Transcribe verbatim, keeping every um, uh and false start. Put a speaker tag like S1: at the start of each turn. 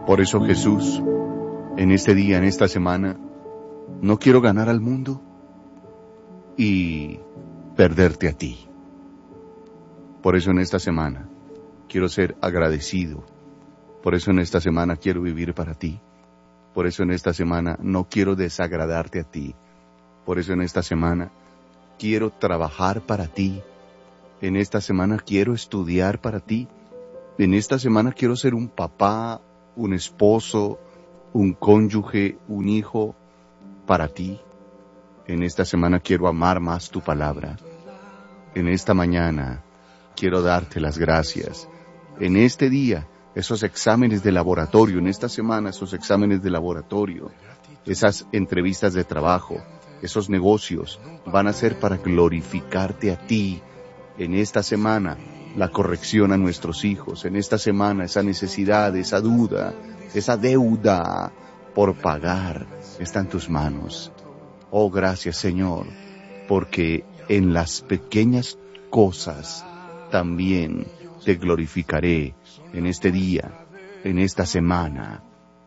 S1: Por eso, Jesús, en este día, en esta semana, no quiero ganar al mundo y perderte a ti. Por eso en esta semana quiero ser agradecido. Por eso en esta semana quiero vivir para ti. Por eso en esta semana no quiero desagradarte a ti. Por eso en esta semana quiero trabajar para ti. En esta semana quiero estudiar para ti. En esta semana quiero ser un papá, un esposo, un cónyuge, un hijo para ti. En esta semana quiero amar más tu palabra. En esta mañana quiero darte las gracias. En este día, esos exámenes de laboratorio, en esta semana esos exámenes de laboratorio, esas entrevistas de trabajo, esos negocios van a ser para glorificarte a ti. En esta semana, la corrección a nuestros hijos. En esta semana, esa necesidad, esa duda, esa deuda por pagar está en tus manos. Oh, gracias, Señor, porque en las pequeñas cosas también te glorificaré en este día, en esta semana.